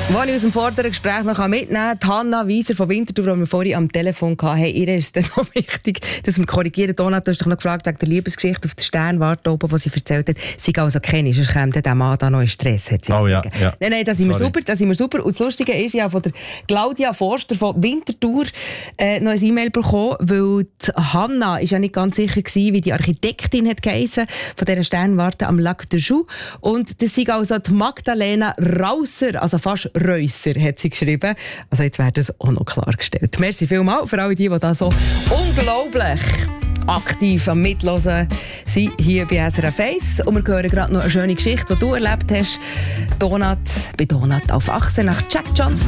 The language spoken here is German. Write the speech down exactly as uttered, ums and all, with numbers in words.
Was ich aus dem vorderen Gespräch noch mitnehmen kann, die Hanna Wieser von Winterthur, die wir vorhin am Telefon hatten, hey, ihr ist es dann noch wichtig, dass wir korrigieren. Donat, du hast dich noch gefragt wegen der Liebesgeschichte auf der Sternwarte oben, die sie erzählt hat. Sie also kennen, sonst kommt der Mann da noch in Stress, hat sie oh, ja, ja. Nein, nein, das sind wir super, das sind wir super. Und das Lustige ist, ja von der Claudia Forster von Winterthur äh, noch ein E-Mail bekommen, weil die Hanna ist ja nicht ganz sicher gewesen, wie die Architektin hat geheissen, von dieser Sternwarte am Lac de Joux. Und das ist also die Magdalena Rausser, also fast Reusser, hat sie geschrieben. Also jetzt wird das auch noch klargestellt. Merci vielmals für alle die, die da so unglaublich aktiv am Mitlosen sind hier bei S R F eins. Und wir hören gerade noch eine schöne Geschichte, die du erlebt hast. Donat bei Donat auf Achse nach Jack Johnson.